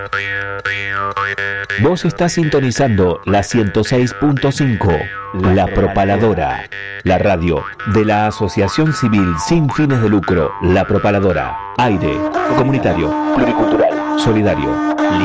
Vos estás sintonizando la 106.5, La Propaladora, la radio de la Asociación Civil sin fines de lucro, La Propaladora. Aire, comunitario, pluricultural, solidario.